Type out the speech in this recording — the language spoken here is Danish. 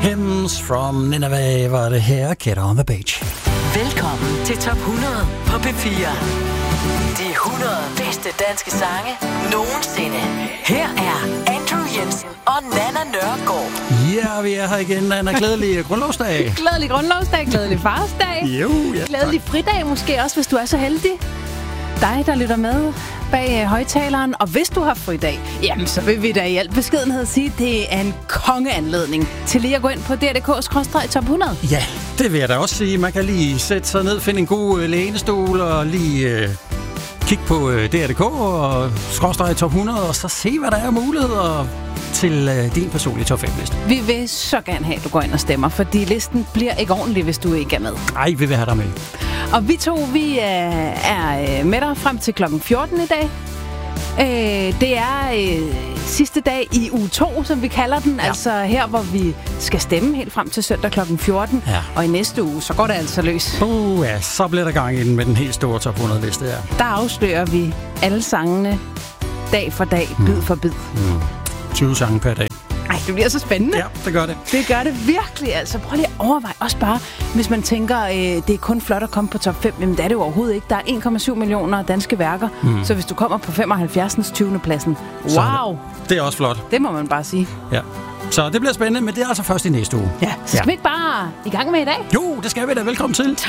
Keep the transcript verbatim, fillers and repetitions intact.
Hymns from Nineveh var det her, Get on the Beach. Velkommen til Top hundrede på P fire. De hundrede bedste danske sange nogensinde. Her er Andrew Jensen og Nana Nørgaard. Ja, vi er her igen, Anna. Glædelig grundlovsdag. Glædelig grundlovsdag, glædelig farsdag. Jo, ja, glædelig fridag måske også, hvis du er så heldig. Dig, der lytter med bag højtaleren. Og hvis du har fridag, jamen så vil vi da i al beskedenhed sige, at det er en kongeanledning til lige at gå ind på d r punktum d k skråstreg top hundrede. Ja, det vil jeg da også sige. Man kan lige sætte sig ned, finde en god øh, lænestol og lige øh, kigge på øh, d r punktum d k og skråstreg top hundrede, og så se, hvad der er muligheder til øh, din personlige top fem-liste. Vi vil så gerne have, at du går ind og stemmer, fordi listen bliver ikke ordentlig, hvis du ikke er med. Ej, vi vil have dig med. Og vi to, vi øh, er med dig frem til klokken fjorten i dag. Øh, det er øh, sidste dag i uge to, som vi kalder den. Ja. Altså her, hvor vi skal stemme helt frem til søndag klokken fjorten. Ja. Og i næste uge, så går det altså løs. Uh, ja, så bliver der gang i den med den helt store top hundrede-liste her. Der afslører vi alle sangene dag for dag, mm. bid for bid. Mm. tyve sange per dag. Ej, det bliver så spændende. Ja, det gør det. Det gør det virkelig. Altså, prøv lige at overveje. Også bare, hvis man tænker, øh, det er kun flot at komme på top fem. Jamen, det er det jo overhovedet ikke. Der er en komma syv millioner danske værker. Mm. Så hvis du kommer på femoghalvfjerds tyvende pladsen. Wow! Det, det er også flot. Det må man bare sige. Ja. Så det bliver spændende, men det er altså først i næste uge. Ja, så skal ja. vi ikke bare i gang med i dag? Jo, det skal vi da. Velkommen til.